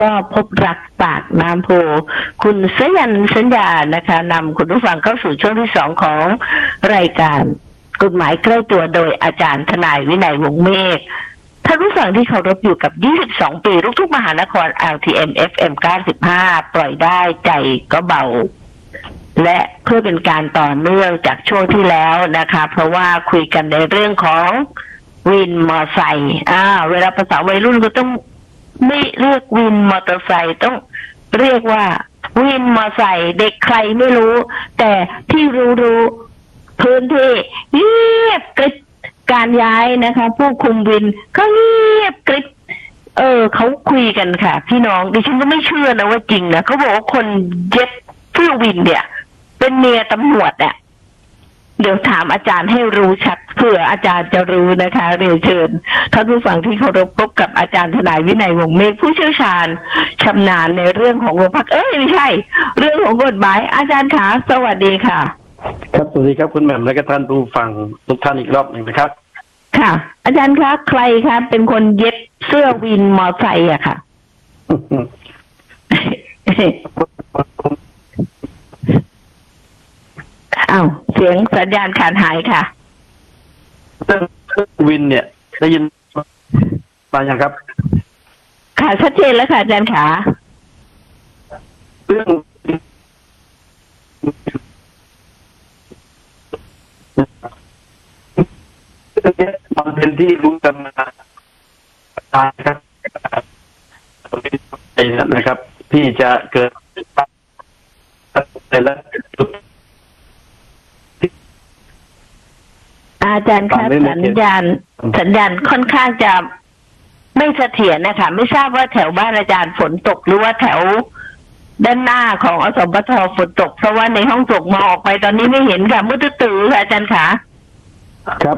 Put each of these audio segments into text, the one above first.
ก็พบรักปากน้ำโพคุณสัญญานะคะนำคุณผู้ฟังเข้าสู่ช่วงที่2ของรายการกฎหมายใกล้ตัวโดยอาจารย์ทนายวินัยวงศ์เมฆท่านผู้ฟังที่เคารพอยู่กับ22ปีลูกทุ่งมหานคร LTM FM 95ปล่อยได้ใจก็เบาและเพื่อเป็นการต่อเนื่องจากช่วงที่แล้วนะคะเพราะว่าคุยกันในเรื่องของวินมอไซค์เวลาภาษาวัยรุ่นก็ต้องไม่เรียกวินมอเตอร์ไซค์ต้องเรียกว่าวินมอเตอร์ไซค์เด็กใครไม่รู้แต่ที่รู้พื้นที่เงียบกริบการย้ายนะคะผู้คุมวินก็เงียบกริบเขาคุยกันค่ะพี่น้องดิฉันก็ไม่เชื่อนะว่าจริงนะเขาบอกว่าคนเย็บเสื้อวินเนี่ยเป็นเมียตำรวจอ่ะเดี๋ยวถามอาจารย์ให้รู้ชัดเผื่ออาจารย์จะรู้นะคะเรียนเชิญท่านผู้ฟังที่เคารพพบกับอาจารย์ทนายวินัยวงศ์เมฆผู้เชี่ยวชาญชำนาญในเรื่องของโรงพักไม่ใช่เรื่องของกฎหมายอาจารย์ขาสวัสดีค่ะครับสวัสดีครับคุณแหม่มและก็ท่านผู้ฟังทุกท่านอีกรอบหนึ่งนะครับค่ะอาจารย์คะใครคะเป็นคนเย็บเสื้อวินมอไซค์อะค่ะอ้าวเสียงสัญญาณขาดหายค่ะเรื่องวินเนี่ยได้ยินมาอย่างครับค่ะชัดเจนแล้วค่ะอาจารย์ขาเรื่องมันเป็นที่รู้กันมาครับนะครับที่จะเกิดแต่ละจุดอาจารย์ครับสัญญาณค่อนข้างจะไม่เสถียรนะคะไม่ทราบว่าแถวบ้านอาจารย์ฝนตกหรือว่าแถวด้านหน้าของอสมปทฝนตกเพราะว่าในห้องส่งมองออกไปตอนนี้ไม่เห็นค่ะมืดตื้อค่ะอาจารย์ขาครับ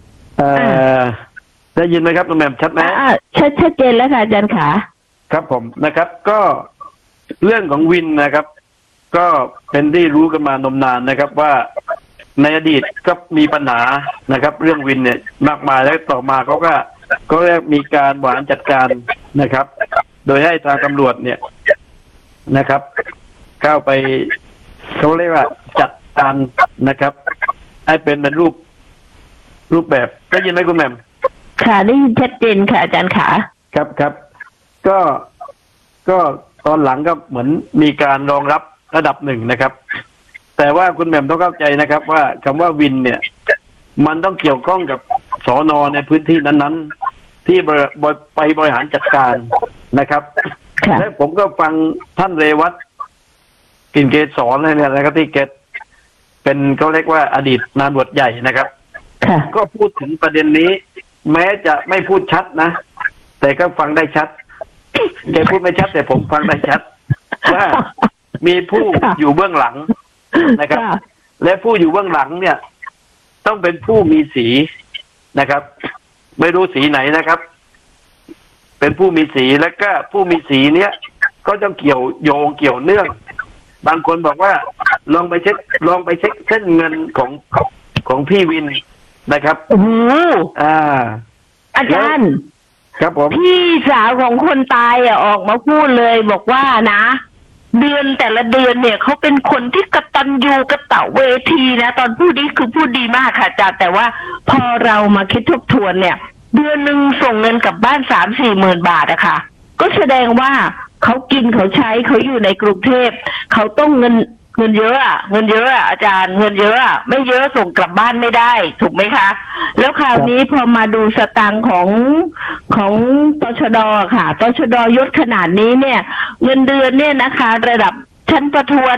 ได้ยินไหมครับน้องแหม่มชัดไหมชัดเจนแล้วค่ะอาจารย์ขาครับผมนะครับก็เรื่องของวินนะครับก็เป็นที่รู้กันมานมนานนะครับว่าในอดีตก็มีปัญหานะครับเรื่องวินเนี่ยมากมายแล้วต่อมาเขาก็มีการบริหารจัดการนะครับโดยให้ทางตำรวจเนี่ยนะครับเข้าไปเขาเรียกว่าจัดการนะครับให้เป็นรูปแบบได้ยินไหมคุณแหม่มค่ะได้ยินชัดเจนค่ะอาจารย์ขาครับก็ตอนหลังก็เหมือนมีการรองรับระดับหนึ่งนะครับแต่ว่าคุณแหม่มต้องเข้าใจนะครับว่าคำว่าวินเนี่ยมันต้องเกี่ยวข้องกับสน.ในพื้นที่นั้นๆที่ไปบริหารจัดการนะครับและผมก็ฟังท่านเรวัตกลิ่นเกษรอะไรเนี่ยนะครับที่เกษเป็นเขาเรียกว่าอดีตนายตำรวจใหญ่นะครับก็พูดถึงประเด็นนี้แม้จะไม่พูดชัดนะแต่ก็ฟังได้ชัดแกพูดไม่ชัดแต่ผมฟังได้ชัดว่ามีผู้อยู่เบื้องหลังนะครับและผู้อยู่เบื้องหลังเนี่ยต้องเป็นผู้มีสีนะครับไม่รู้สีไหนนะครับเป็นผู้มีสีแล้วก็ผู้มีสีเนี้ยก็ต้องเกี่ยวเนื่องบางคนบอกว่าลองไปเช็คเส้นเงินของพี่วินนะครับโอ้โหอาจารย์ครับผมพี่สาวของคนตายออกมาพูดเลยบอกว่านะเดือนแต่ละเดือนเนี่ยเขาเป็นคนที่กตัญญูกตเวทีนะตอนพูดนี้คือพูดดีมากค่ะอาจารย์แต่ว่าพอเรามาคิดทบทวนเนี่ยเดือนหนึ่งส่งเงินกลับบ้าน3-4 หมื่นบาทอะค่ะก็แสดงว่าเขากินเขาใช้เขาอยู่ในกรุงเทพเขาต้องเงินเยอะอาจารย์เงินเยอะไม่เยอะส่งกลับบ้านไม่ได้ถูกไหมคะแล้วคราวนี้พอมาดูสตางค์ของตชด.ค่ะตชด.ยศขนาดนี้เนี่ยเงินเดือนเนี่ยนะคะระดับชั้นประทวน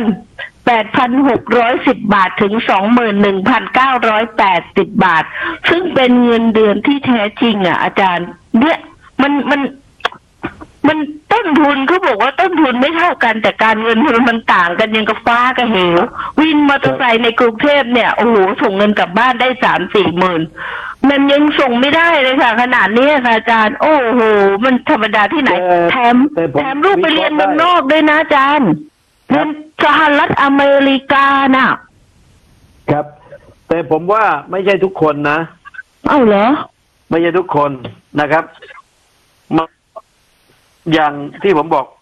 8,610 บาทถึง 21,980 บาทซึ่งเป็นเงินเดือนที่แท้จริงอาจารย์เนี่ยมันต้นทุนเขาบอกว่าต้นทุนไม่เท่ากันแต่การเงินมันต่างกันยังกับฟ้ากับเหววินมอเตอร์ไซค์ในกรุงเทพเนี่ยโอ้โหส่งเงินกลับบ้านได้3-4 หมื่นมันยังส่งไม่ได้เลยค่ะขนาดนี้ค่ะอาจารย์โอ้โหมันธรรมดาที่ไหนแถมลูกไปเรียนเมืองนอกด้วยนะอาจารย์เรียนสหรัฐอเมริกาน่ะครับแต่ผมว่าไม่ใช่ทุกคนนะเหรอไม่ใช่ทุกคนนะครับอย่างที่ผมบอก